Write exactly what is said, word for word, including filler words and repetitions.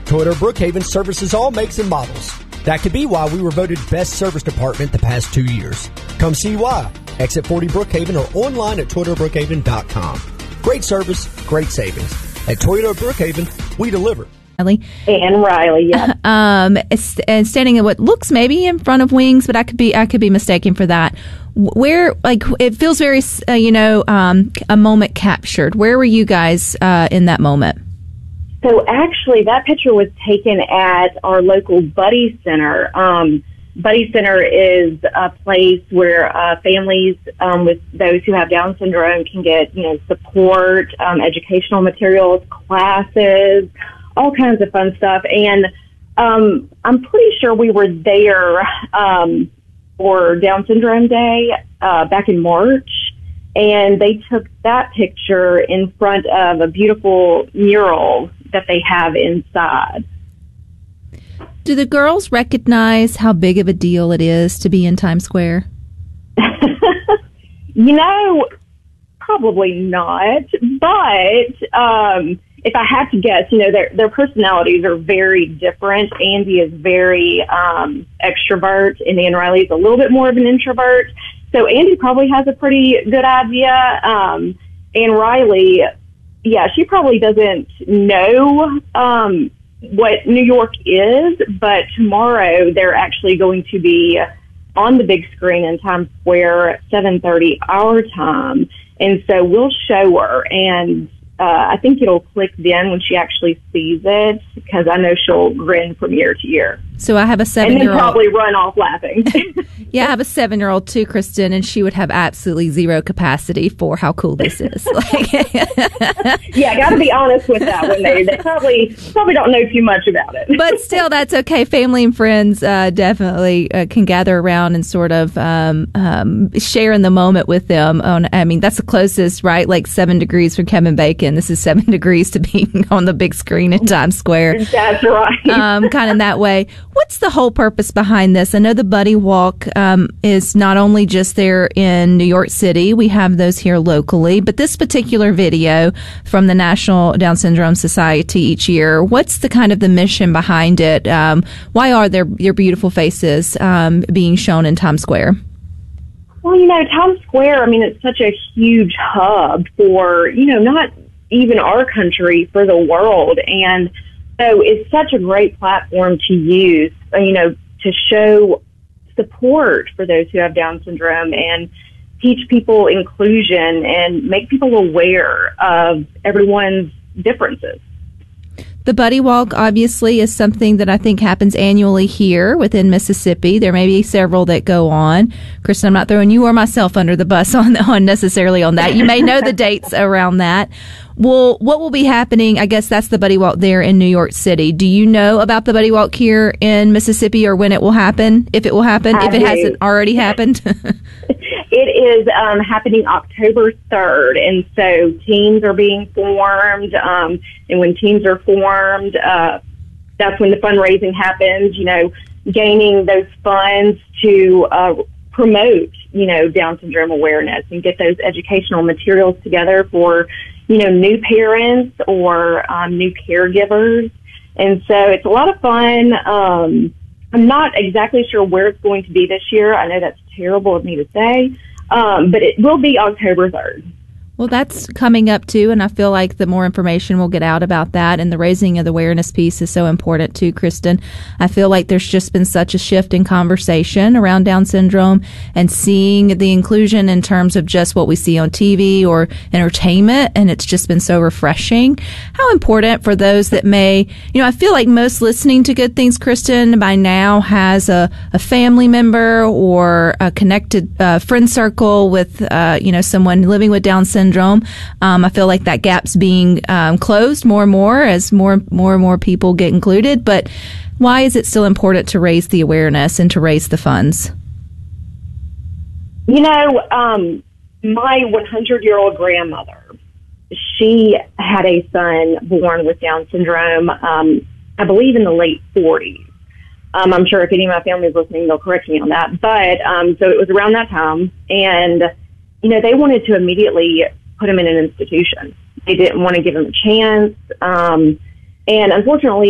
Toyota Brookhaven services all makes and models. That could be why we were voted best service department the past two years. Come see why. Exit forty Brookhaven or online at toyota brookhaven dot com. Great service, great savings. At Toyota Brookhaven, we deliver. And Riley, yeah. um, and standing at what looks maybe in front of Wings, but I could be I could be mistaken for that. Where, like, it feels very, uh, you know, um, a moment captured. Where were you guys uh, in that moment? So actually, that picture was taken at our local Buddy Center. Um, Buddy Center is a place where uh, families um, with those who have Down syndrome can get, you know, support, um, educational materials, classes, all kinds of fun stuff. And um, I'm pretty sure we were there um, for Down Syndrome Day uh, back in March. And they took that picture in front of a beautiful mural that they have inside. Do the girls recognize how big of a deal it is to be in Times Square? You know, probably not. But um, if I had to guess, you know, their their personalities are very different. Andy is very um, extrovert, and Ann Riley is a little bit more of an introvert. So Andy probably has a pretty good idea. Um, Ann Riley, yeah, she probably doesn't know um, what New York is, but tomorrow they're actually going to be on the big screen in Times Square at seven thirty our time. And so we'll show her, and uh, I think it'll click then when she actually sees it, because I know she'll grin from year to year. So I have a seven-year-old. And then probably run off laughing. Yeah, I have a seven-year-old too, Kristen, and she would have absolutely zero capacity for how cool this is. Like, yeah, got to be honest with that one. They, they probably probably don't know too much about it. But still, that's okay. Family and friends uh, definitely uh, can gather around and sort of um, um, share in the moment with them. On, I mean, that's the closest, right? Like seven degrees from Kevin Bacon. This is seven degrees to being on the big screen in Times Square. That's right. um, kind of that way. What's the whole purpose behind this? I know the Buddy Walk um, is not only just there in New York City. We have those here locally. But this particular video from the National Down Syndrome Society each year, what's the kind of the mission behind it? Um, why are there your beautiful faces um, being shown in Times Square? Well, you know, Times Square, I mean, it's such a huge hub for, you know, not even our country, for the world. And so it's such a great platform to use, you know, to show support for those who have Down syndrome and teach people inclusion and make people aware of everyone's differences. The Buddy Walk, obviously, is something that I think happens annually here within Mississippi. There may be several that go on. Kristen, I'm not throwing you or myself under the bus on, on necessarily on that. You may know the dates around that. Well, what will be happening? I guess that's the Buddy Walk there in New York City. Do you know about the Buddy Walk here in Mississippi, or when it will happen, if it will happen, I if it do. hasn't already happened? It is um, happening October third, and so teams are being formed, um, and when teams are formed, uh, that's when the fundraising happens, you know, gaining those funds to uh, promote, you know, Down syndrome awareness and get those educational materials together for, you know, new parents or um, new caregivers. And so it's a lot of fun. Um, I'm not exactly sure where it's going to be this year. I know that's terrible of me to say, um, but it will be October third. Well, that's coming up too, and I feel like the more information we'll get out about that, and the raising of the awareness piece is so important too, Kristen. I feel like there's just been such a shift in conversation around Down syndrome and seeing the inclusion in terms of just what we see on T V or entertainment, and it's just been so refreshing. How important for those that may, you know, I feel like most listening to Good Things, Kristen, by now has a, a family member or a connected uh, friend circle with, uh, you know, someone living with Down syndrome. Syndrome. Um, I feel like that gap's being um, closed more and more as more, more and more people get included. But why is it still important to raise the awareness and to raise the funds? You know, um, my hundred-year-old grandmother, she had a son born with Down syndrome, um, I believe in the late forties. Um, I'm sure if any of my family is listening, they'll correct me on that. But um, so it was around that time, and you know, they wanted to immediately put him in an institution. They didn't want to give him a chance. Um, and unfortunately,